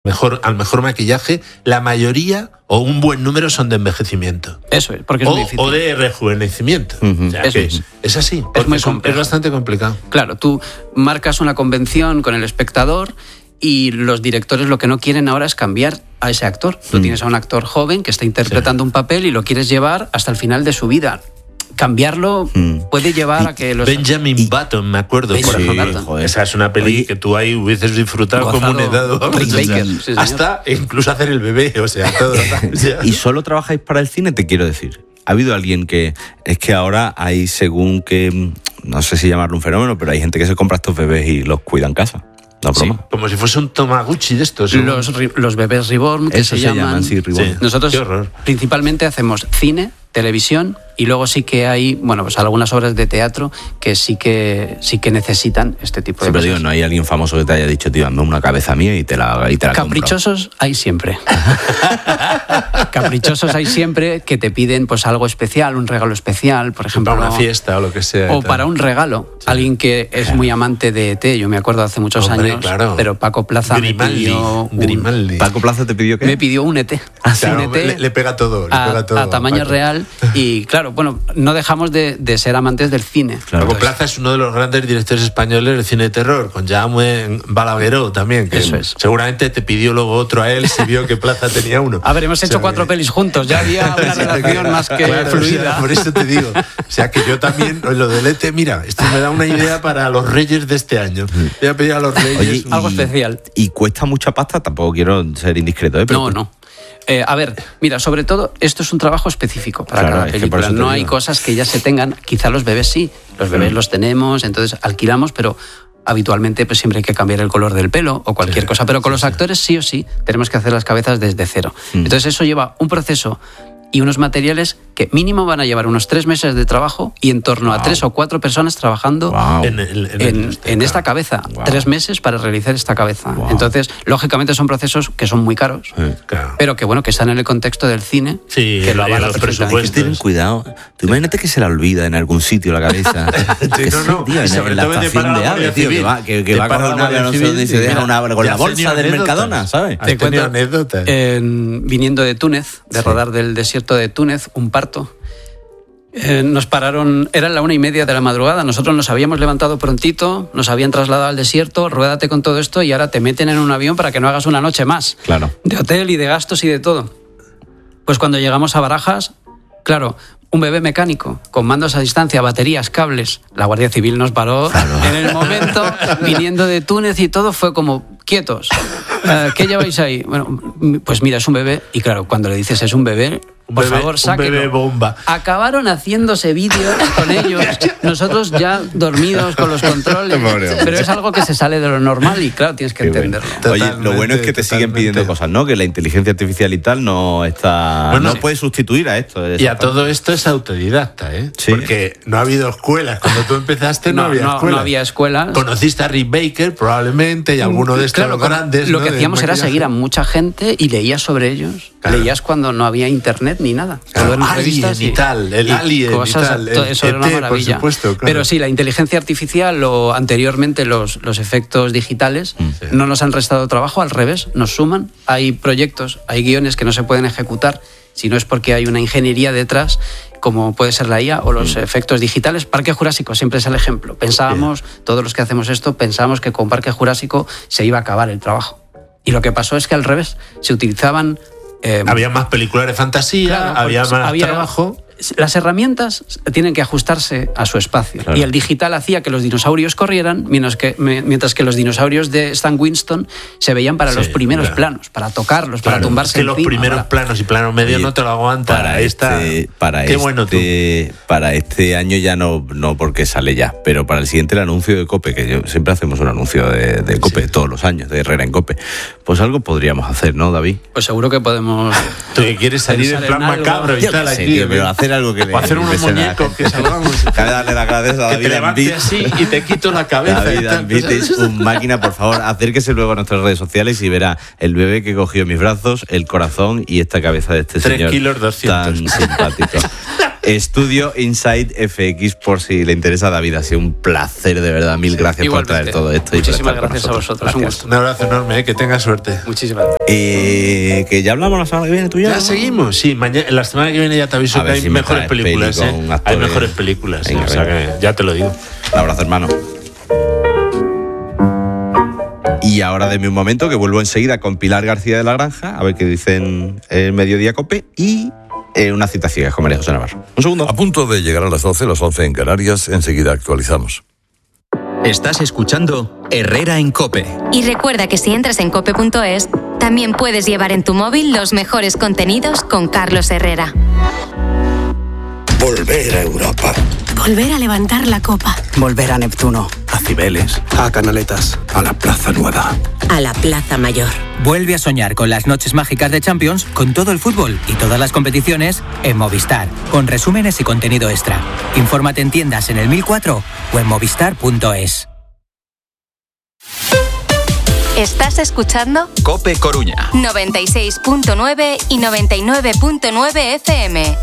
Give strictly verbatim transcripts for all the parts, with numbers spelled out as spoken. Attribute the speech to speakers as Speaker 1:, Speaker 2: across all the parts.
Speaker 1: Mejor, al mejor maquillaje, la mayoría o un buen número son de envejecimiento.
Speaker 2: Eso es, porque es
Speaker 1: o,
Speaker 2: muy difícil.
Speaker 1: O de rejuvenecimiento. Uh-huh. O sea,
Speaker 2: Eso
Speaker 1: que
Speaker 2: es.
Speaker 1: es así,
Speaker 2: es, muy
Speaker 1: es,
Speaker 2: complejo.
Speaker 1: es bastante complicado.
Speaker 2: Claro, tú marcas una convención con el espectador y los directores lo que no quieren ahora es cambiar a ese actor. Tú mm. tienes a un actor joven que está interpretando sí. un papel y lo quieres llevar hasta el final de su vida. Cambiarlo mm. puede llevar
Speaker 1: y
Speaker 2: a que los...
Speaker 1: Benjamin y... Button, me acuerdo, por
Speaker 2: sí,
Speaker 1: ejemplo. Joder. Esa es una peli Oye, que tú ahí hubieses disfrutado como un helado.
Speaker 2: Rick Baker. Sí,
Speaker 1: hasta incluso hacer el bebé, o sea, todo. O sea.
Speaker 3: ¿Y solo trabajáis para el cine? Te quiero decir. ¿Ha habido alguien que... Es que ahora hay según que... No sé si llamarlo un fenómeno, pero hay gente que se compra estos bebés y los cuida en casa. No,
Speaker 1: sí, como si fuese un Tomaguchi de estos.
Speaker 2: Los, los bebés Reborn, que
Speaker 3: Eso
Speaker 2: se,
Speaker 3: se
Speaker 2: llaman.
Speaker 3: llaman sí, Reborn.
Speaker 1: Sí.
Speaker 2: Nosotros principalmente hacemos cine, televisión y luego sí que hay, bueno, pues algunas obras de teatro que sí que sí que necesitan este tipo de
Speaker 3: sí,
Speaker 2: cosas.
Speaker 3: Pero digo, no hay alguien famoso que te haya dicho, tío, dame una cabeza mía y te la, y te la
Speaker 2: Caprichosos
Speaker 3: compro.
Speaker 2: Hay siempre. Caprichosos hay siempre que te piden pues algo especial, un regalo especial, por ejemplo.
Speaker 1: Para una fiesta o lo que sea.
Speaker 2: O para un regalo. Sí. Alguien que es claro. muy amante de E T, yo me acuerdo hace muchos
Speaker 1: Hombre,
Speaker 2: años,
Speaker 1: claro.
Speaker 2: pero Paco Plaza
Speaker 1: Grimaldi,
Speaker 2: me pidió un...
Speaker 1: Grimaldi.
Speaker 3: ¿Paco Plaza te pidió qué?
Speaker 2: Me pidió un E T.
Speaker 1: Ah, claro,
Speaker 2: un E T
Speaker 1: le, le pega todo, le
Speaker 2: a,
Speaker 1: pega todo.
Speaker 2: A tamaño
Speaker 1: Paco.
Speaker 2: real y claro, bueno, no dejamos de, de ser amantes del cine.
Speaker 1: Claro. Paco Plaza es uno de los grandes directores españoles del cine de terror, con Jaume Balagueró también, que
Speaker 2: Eso es.
Speaker 1: seguramente te pidió luego otro a él si vio que Plaza tenía uno.
Speaker 2: A ver, hemos hecho o sea, cuatro que... pelis juntos, ya había una relación más que
Speaker 1: claro,
Speaker 2: fluida.
Speaker 1: O sea, por eso te digo, o sea que yo también, lo del E T, mira, esto me da una idea para los Reyes de este año. Voy a pedir a los Reyes
Speaker 3: Oye,
Speaker 2: algo especial.
Speaker 3: ¿Y cuesta mucha pasta? Tampoco quiero ser indiscreto, ¿eh? Pero
Speaker 2: no, no. Eh, a ver, mira, sobre todo, esto es un trabajo específico para
Speaker 3: claro,
Speaker 2: cada película. No hay cosas que ya se tengan, quizá los bebés sí, los bebés mm. los tenemos, entonces alquilamos, pero habitualmente pues siempre hay que cambiar el color del pelo o cualquier sí, cosa, pero con sí, los actores sí o sí tenemos que hacer las cabezas desde cero. Mm. Entonces eso lleva un proceso y unos materiales que mínimo van a llevar unos tres meses de trabajo y en torno wow. a tres o cuatro personas trabajando wow. en, en, en, en, en esta cabeza. Wow. Tres meses para realizar esta cabeza. Wow. Entonces, lógicamente son procesos que son muy caros, sí, claro. pero que bueno, que están en el contexto del cine,
Speaker 1: sí,
Speaker 2: que lo avala
Speaker 1: los presupuestos.
Speaker 3: Ten cuidado. Tú imagínate que se la olvida en algún sitio la cabeza.
Speaker 1: sí, no, no.
Speaker 3: Tío, en, en la estación de AVE, tío, que va, que, que va con un avión, no sé dónde, y se deja una, con la bolsa del Mercadona, ¿sabes?
Speaker 2: Te cuento anécdotas. Viniendo de Túnez, de rodar del desierto de Túnez, un parto. Eh, nos pararon, era la una y media de la madrugada, nosotros nos habíamos levantado prontito, nos habían trasladado al desierto, ruédate con todo esto y ahora te meten en un avión para que no hagas una noche más.
Speaker 3: Claro.
Speaker 2: De hotel y de gastos y de todo. Pues cuando llegamos a Barajas, claro, un bebé mecánico, con mandos a distancia, baterías, cables. La Guardia Civil nos paró claro. en el momento, viniendo de Túnez y todo, fue como, quietos. Uh, ¿Qué lleváis ahí? Bueno, pues mira, es un bebé. Y claro, cuando le dices es un bebé, por
Speaker 1: bebé,
Speaker 2: favor, sáquenlo.
Speaker 1: Un bebé bomba.
Speaker 3: Bueno. Oye, lo bueno es que te totalmente. siguen pidiendo cosas, ¿no? Que la inteligencia artificial y tal no está, bueno, no puede sustituir a esto.
Speaker 1: Y a parte. Todo esto es autodidacta, ¿eh?
Speaker 3: Sí.
Speaker 1: Porque no ha habido escuelas. Cuando tú empezaste no, no había
Speaker 2: no,
Speaker 1: escuelas.
Speaker 2: No había escuelas.
Speaker 1: Conociste a Rick Baker probablemente y alguno de estos
Speaker 2: claro,
Speaker 1: grandes.
Speaker 2: Lo
Speaker 1: ¿no?
Speaker 2: que hacíamos era seguir a mucha gente y leías sobre ellos. Claro. Leías cuando no había internet ni nada.
Speaker 1: Claro, Alien y, y tal, el y Alien
Speaker 2: cosas,
Speaker 1: y tal.
Speaker 2: El eso era una maravilla.
Speaker 1: Por supuesto, claro.
Speaker 2: Pero sí, la inteligencia artificial o anteriormente los, los efectos digitales sí. no nos han restado trabajo, al revés, nos suman. Hay proyectos, hay guiones que no se pueden ejecutar si no es porque hay una ingeniería detrás, como puede ser la I A o los mm. efectos digitales. Parque Jurásico siempre es el ejemplo. Pensábamos, yeah. todos los que hacemos esto, pensábamos que con Parque Jurásico se iba a acabar el trabajo. Y lo que pasó es que al revés, se utilizaban...
Speaker 1: Eh, había más películas de fantasía, claro, había más había, trabajo...
Speaker 2: Las herramientas tienen que ajustarse a su espacio. Claro. Y el digital hacía que los dinosaurios corrieran, mientras que, mientras que los dinosaurios de Stan Winston se veían para sí, los primeros claro. planos, para tocarlos, claro, para tumbarse
Speaker 1: es que
Speaker 2: encima.
Speaker 1: los primeros para... planos y plano medio Oye, no te lo aguantan.
Speaker 3: Para
Speaker 1: esta...
Speaker 3: este, para
Speaker 1: Qué
Speaker 3: este,
Speaker 1: bueno tú.
Speaker 3: Para este año ya no, no porque sale ya, pero para el siguiente el anuncio de COPE, que yo, siempre hacemos un anuncio de, de COPE sí. todos los años, de Herrera en COPE. Pues algo podríamos hacer, ¿no, David?
Speaker 2: Pues seguro que podemos...
Speaker 1: Tú que quieres salir en plan macabro y tal aquí.
Speaker 3: Tío, pero hacer algo que le...
Speaker 1: O hacer unos muñecos que salgamos.
Speaker 3: Darle la cabeza a David.
Speaker 1: Que te levante así y te quito la cabeza.
Speaker 3: David Ambit es un máquina, por favor, acérquese luego a nuestras redes sociales y verá el bebé que cogió en mis brazos, el corazón y esta cabeza de este
Speaker 1: Tres
Speaker 3: señor
Speaker 1: kilos doscientos.
Speaker 3: tan simpático. Estudio Insight F X, por si le interesa a David. Ha sido un placer, de verdad. Mil gracias
Speaker 2: Igualmente.
Speaker 3: por traer todo esto.
Speaker 2: Muchísimas
Speaker 3: y por estar
Speaker 2: gracias
Speaker 3: con
Speaker 2: a vosotros. Un gusto.
Speaker 1: Un abrazo enorme, ¿eh? Que tengas suerte.
Speaker 2: Muchísimas gracias.
Speaker 3: Eh, que ya hablamos la semana que viene, tú ya.
Speaker 1: ¿Ya
Speaker 3: ¿no?
Speaker 1: seguimos? Sí, mañana, la semana que viene ya te aviso
Speaker 3: A
Speaker 1: que
Speaker 3: ver
Speaker 1: hay
Speaker 3: si me
Speaker 1: mejores
Speaker 3: traes
Speaker 1: películas.
Speaker 3: peli
Speaker 1: ¿eh?
Speaker 3: con
Speaker 1: Hay
Speaker 3: actores.
Speaker 1: mejores películas.
Speaker 3: Venga,
Speaker 1: ¿eh? O sea
Speaker 3: venga.
Speaker 1: que ya te lo digo.
Speaker 3: Un abrazo, hermano. Y ahora deme un momento que vuelvo enseguida con Pilar García de la Granja, a ver qué dicen el Mediodía Cope, y eh, una cita ciega con María José Navarro. Un segundo.
Speaker 4: A punto de llegar a las doce, las once en Canarias, enseguida actualizamos.
Speaker 5: Estás escuchando Herrera en COPE.
Speaker 6: Y recuerda que si entras en cope punto es, también puedes llevar en tu móvil los mejores contenidos con Carlos Herrera.
Speaker 7: Volver a Europa.
Speaker 8: Volver a levantar la copa.
Speaker 9: Volver a Neptuno.
Speaker 7: A Cibeles. A Canaletas. A la Plaza Nueva.
Speaker 8: A la Plaza Mayor.
Speaker 5: Vuelve a soñar con las noches mágicas de Champions, con todo el fútbol y todas las competiciones en Movistar, con resúmenes y contenido extra. Infórmate en tiendas en el mil cuatro o en movistar punto es.
Speaker 6: ¿Estás escuchando?
Speaker 5: COPE Coruña.
Speaker 6: noventa y seis punto nueve y noventa y nueve punto nueve F M.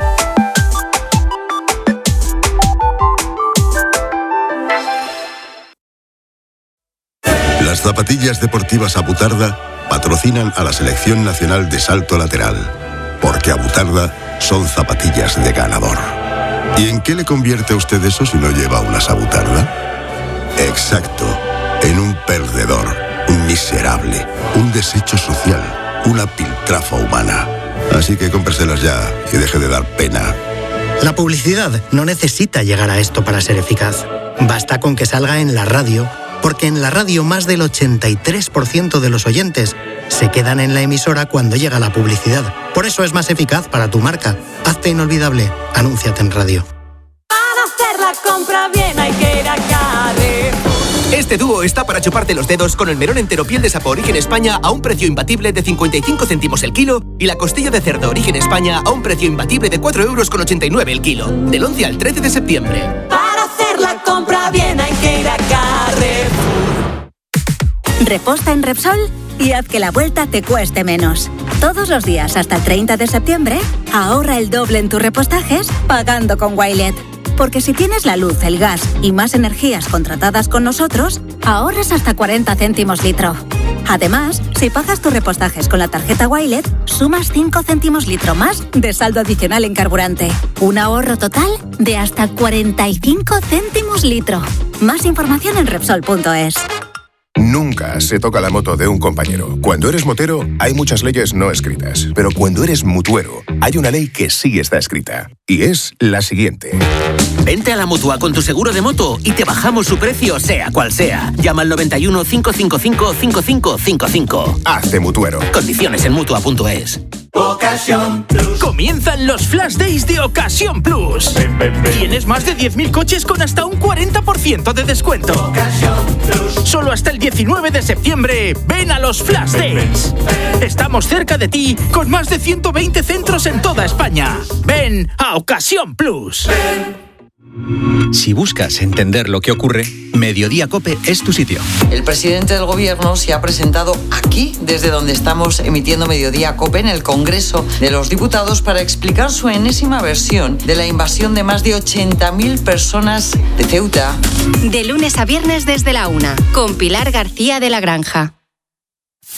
Speaker 10: Las zapatillas deportivas Abutarda patrocinan a la Selección Nacional de Salto Lateral, porque Abutarda son zapatillas de ganador. ¿Y en qué le convierte a usted eso si no lleva unas Abutarda? Exacto, en un perdedor, un miserable, un desecho social, una piltrafa humana. Así que cómpreselas ya y deje de dar pena.
Speaker 11: La publicidad no necesita llegar a esto para ser eficaz. Basta con que salga en la radio, porque en la radio más del ochenta y tres por ciento de los oyentes se quedan en la emisora cuando llega la publicidad. Por eso es más eficaz para tu marca. Hazte inolvidable. Anúnciate en radio.
Speaker 8: Para hacer la compra bien hay que ir a Carrefour.
Speaker 12: Este dúo está para chuparte los dedos con el melón entero piel de sapo Origen España a un precio imbatible de cincuenta y cinco céntimos el kilo y la costilla de cerdo Origen España a un precio imbatible de cuatro euros con ochenta y nueve el kilo. Del once al trece de septiembre.
Speaker 8: Para hacer la compra bien hay que ir a Carrefour.
Speaker 13: Reposta en Repsol y haz que la vuelta te cueste menos. Todos los días hasta el treinta de septiembre, ahorra el doble en tus repostajes pagando con Wilet. Porque si tienes la luz, el gas y más energías contratadas con nosotros, ahorras hasta cuarenta céntimos litro. Además, si pagas tus repostajes con la tarjeta Wilet, sumas cinco céntimos litro más de saldo adicional en carburante. Un ahorro total de hasta cuarenta y cinco céntimos litro. Más información en Repsol punto es.
Speaker 14: Nunca se toca la moto de un compañero. Cuando eres motero, hay muchas leyes no escritas. Pero cuando eres mutuero, hay una ley que sí está escrita. Y es la siguiente.
Speaker 15: Vente a la Mutua con tu seguro de moto y te bajamos su precio, sea cual sea. Llama al noventa y uno, cinco cinco cinco, cinco cinco cinco cinco.
Speaker 14: Hazte mutuero.
Speaker 15: Condiciones en mutua punto es.
Speaker 16: Ocasión Plus. Comienzan los Flash Days de Ocasión Plus. Ven, ven, ven. Tienes más de diez mil coches con hasta un cuarenta por ciento de descuento. Ocasión Plus. Solo hasta el diecinueve de septiembre. Ven a los Flash ven, Days. Ven, ven. Estamos cerca de ti con más de ciento veinte centros en toda España. Ven a Ocasión Plus. Ven.
Speaker 5: Si buscas entender lo que ocurre, Mediodía Cope es tu sitio.
Speaker 17: El presidente del gobierno se ha presentado aquí, desde donde estamos emitiendo Mediodía Cope, en el Congreso de los Diputados, para explicar su enésima versión de la invasión de más de ochenta mil personas de Ceuta.
Speaker 6: De lunes a viernes desde la una, con Pilar García de la Granja.